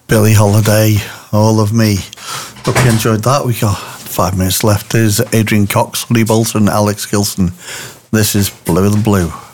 Billie Holiday, All of Me. Hope you enjoyed that. We got 5 minutes left. There's Adrian Cox, Honey Bolton, Alex Gilson. This is Blue the Blue.